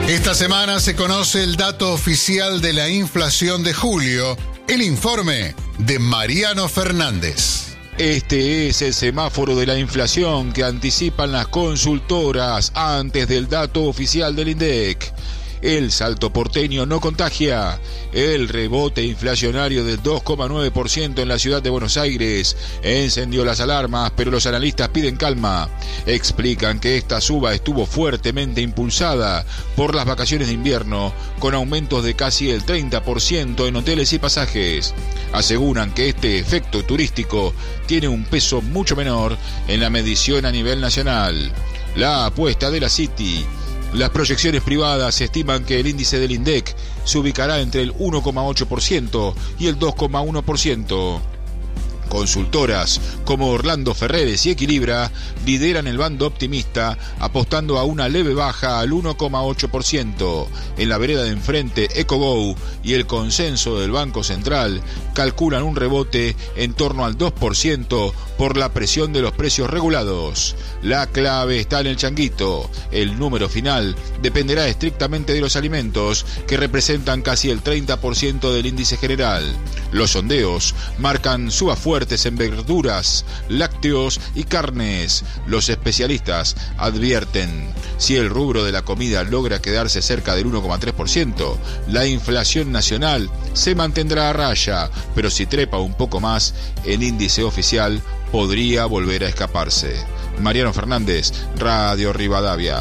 Esta semana se conoce el dato oficial de la inflación de julio, el informe de Mariano Fernández. Este es el semáforo de la inflación que anticipan las consultoras antes del dato oficial del INDEC. El salto porteño no contagia. El rebote inflacionario del 2,9% en la ciudad de Buenos Aires encendió las alarmas, pero los analistas piden calma. Explican que esta suba estuvo fuertemente impulsada por las vacaciones de invierno, con aumentos de casi el 30% en hoteles y pasajes. Aseguran que este efecto turístico tiene un peso mucho menor en la medición a nivel nacional. La apuesta de la City. Las proyecciones privadas estiman que el índice del INDEC se ubicará entre el 1,8% y el 2,1%. Consultoras como Orlando Ferreres y Equilibra lideran el bando optimista, apostando a una leve baja al 1,8%. En la vereda de enfrente, EcoGo y el consenso del Banco Central calculan un rebote en torno al 2% por la presión de los precios regulados. La clave está en el changuito. El número final dependerá estrictamente de los alimentos, que representan casi el 30% del índice general. Los sondeos marcan subas fuertes en verduras, lácteos y carnes. Los especialistas advierten: si el rubro de la comida logra quedarse cerca del 1,3%, la inflación nacional se mantendrá a raya, pero si trepa un poco más, el índice oficial podría volver a escaparse. Mariano Fernández, Radio Rivadavia.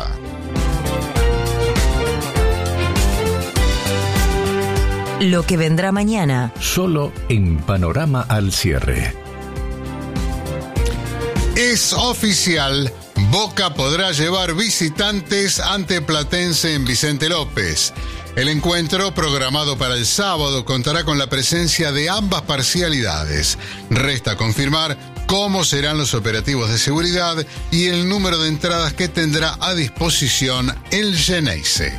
Lo que vendrá mañana. Solo en Panorama al cierre. Es oficial. Boca podrá llevar visitantes ante Platense en Vicente López. El encuentro, programado para el sábado, contará con la presencia de ambas parcialidades. Resta confirmar cómo serán los operativos de seguridad y el número de entradas que tendrá a disposición el Geneise.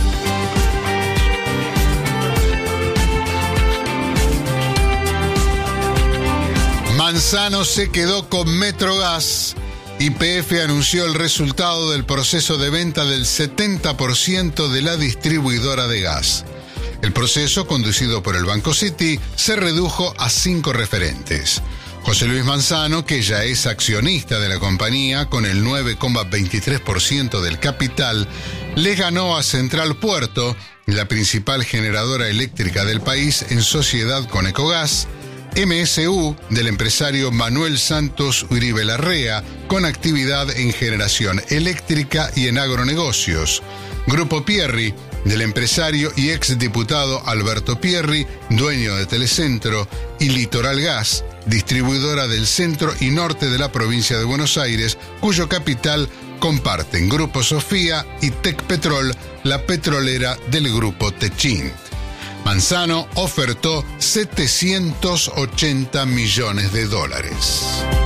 Manzano se quedó con Metrogas. YPF anunció el resultado del proceso de venta del 70% de la distribuidora de gas. El proceso, conducido por el Banco City, se redujo a 5 referentes. José Luis Manzano, que ya es accionista de la compañía con el 9,23% del capital, le ganó a Central Puerto, la principal generadora eléctrica del país, en sociedad con Ecogas, MSU, del empresario Manuel Santos Uribe Larrea, con actividad en generación eléctrica y en agronegocios. Grupo Pierri, del empresario y exdiputado Alberto Pierri, dueño de Telecentro, y Litoral Gas, distribuidora del centro y norte de la provincia de Buenos Aires, cuyo capital comparten Grupo Sofía y Tecpetrol, la petrolera del Grupo Techint. Manzano ofertó $780 millones.